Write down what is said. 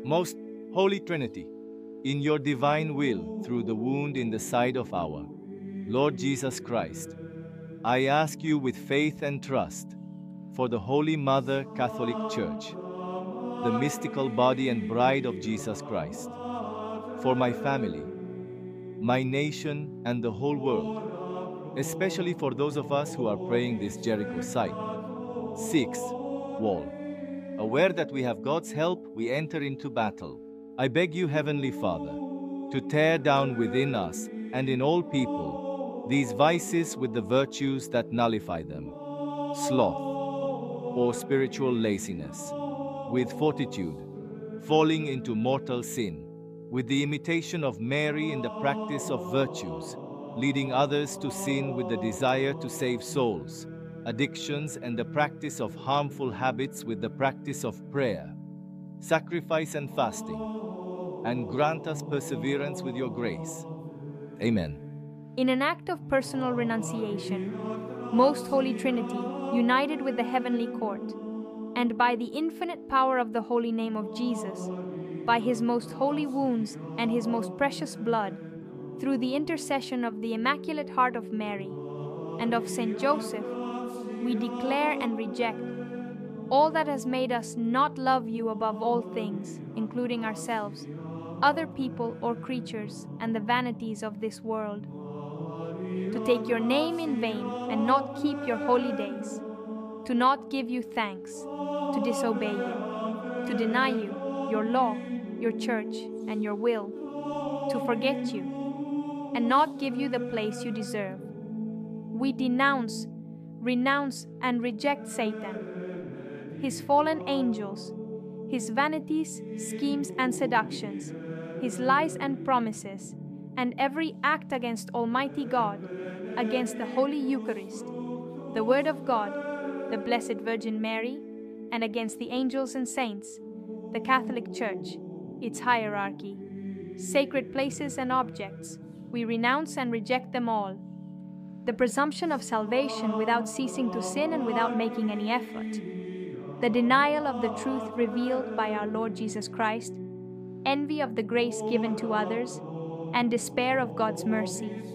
Most Holy Trinity, in your divine will, through the wound in the side of our Lord Jesus Christ, I ask you with faith and trust for the Holy Mother Catholic Church, the mystical body and bride of Jesus Christ, for my family, my nation, and the whole world, especially for those of us who are praying this Jericho site. 6. Wall. Aware that we have God's help, we enter into battle. I beg you, Heavenly Father, to tear down within us and in all people these vices with the virtues that nullify them. Sloth, or spiritual laziness, with fortitude, falling into mortal sin, with the imitation of Mary in the practice of virtues, leading others to sin with the desire to save souls, addictions and the practice of harmful habits with the practice of prayer, sacrifice and fasting, and grant us perseverance with your grace. Amen. In an act of personal renunciation, Most Holy Trinity, united with the heavenly court, and by the infinite power of the holy name of Jesus, by his most holy wounds and his most precious blood, through the intercession of the Immaculate Heart of Mary and of Saint Joseph, we declare and reject all that has made us not love you above all things, including ourselves, other people or creatures, and the vanities of this world. To take your name in vain and not keep your holy days, to not give you thanks, to disobey you, to deny you, your law, your church, and your will, to forget you, and not give you the place you deserve. We denounce, renounce, and reject Satan, his fallen angels, his vanities, schemes, and seductions, his lies and promises, and every act against Almighty God, against the Holy Eucharist, the Word of God, the Blessed Virgin Mary, and against the angels and saints, the Catholic Church, its hierarchy, sacred places and objects. We renounce and reject them all. The presumption of salvation without ceasing to sin and without making any effort. The denial of the truth revealed by our Lord Jesus Christ, envy of the grace given to others, and despair of God's mercy.